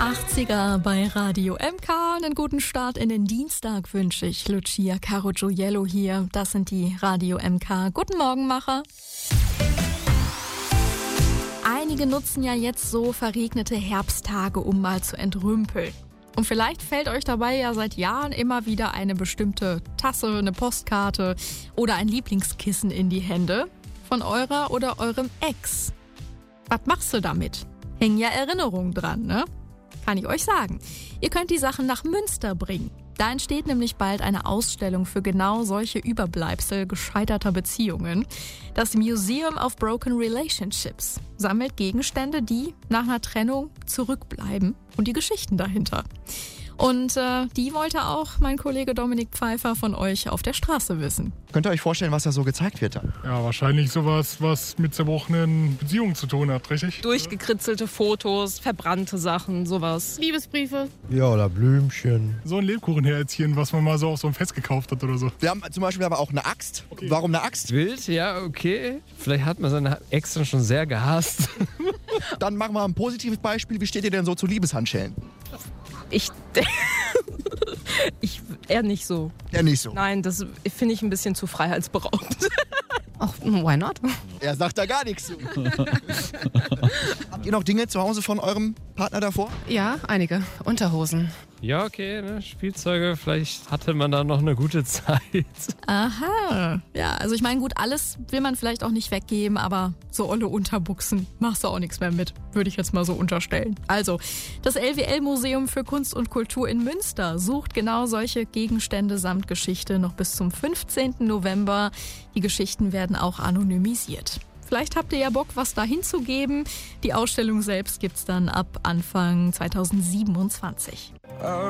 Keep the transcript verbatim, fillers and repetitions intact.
achtziger bei Radio M K. Einen guten Start in den Dienstag wünsche ich. Lucia Caro Gioiello hier. Das sind die Radio M K Guten Morgenmacher. Einige nutzen ja jetzt so verregnete Herbsttage, um mal zu entrümpeln. Und vielleicht fällt euch dabei ja seit Jahren immer wieder eine bestimmte Tasse, eine Postkarte oder ein Lieblingskissen in die Hände von eurer oder eurem Ex. Was machst du damit? Hängen ja Erinnerungen dran, ne? Kann ich euch sagen. Ihr könnt die Sachen nach Münster bringen. Da entsteht nämlich bald eine Ausstellung für genau solche Überbleibsel gescheiterter Beziehungen. Das Museum of Broken Relationships sammelt Gegenstände, die nach einer Trennung zurückbleiben und die Geschichten dahinter. Und äh, die wollte auch mein Kollege Dominik Pfeiffer von euch auf der Straße wissen. Könnt ihr euch vorstellen, was da so gezeigt wird dann? Ja, wahrscheinlich sowas, was mit zerbrochenen Beziehungen zu tun hat, richtig? Durchgekritzelte Fotos, verbrannte Sachen, sowas. Liebesbriefe. Ja, oder Blümchen. So ein Lebkuchenherzchen, was man mal so auf so einem Fest gekauft hat oder so. Wir haben zum Beispiel aber auch eine Axt. Okay. Warum eine Axt? Wild, ja, okay. Vielleicht hat man seine Ex dann schon sehr gehasst. Dann machen wir ein positives Beispiel. Wie steht ihr denn so zu Liebeshandschellen? Ich, ich eher nicht so. Ja, nicht so. Nein, das finde ich ein bisschen zu freiheitsberaubt. Ach, why not? Er sagt da gar nichts zu. Habt ihr noch Dinge zu Hause von eurem Partner davor? Ja, einige. Unterhosen. Ja, okay, ne? Spielzeuge, vielleicht hatte man da noch eine gute Zeit. Aha. Ja, also ich meine, gut, alles will man vielleicht auch nicht weggeben, aber so olle Unterbuchsen machst du auch nichts mehr mit, würde ich jetzt mal so unterstellen. Also, das L W L-Museum für Kunst und Kultur in Münster sucht genau solche Gegenstände samt Geschichte noch bis zum fünfzehnten November. Die Geschichten werden auch anonymisiert. Vielleicht habt ihr ja Bock, was da hinzugeben. Die Ausstellung selbst gibt's dann ab Anfang zweitausendsiebenundzwanzig.